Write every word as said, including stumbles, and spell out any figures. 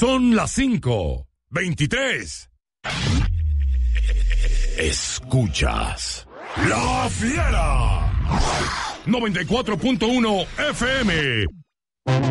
Son las cinco veintitrés. Escuchas La Fiera noventa y cuatro punto uno F M.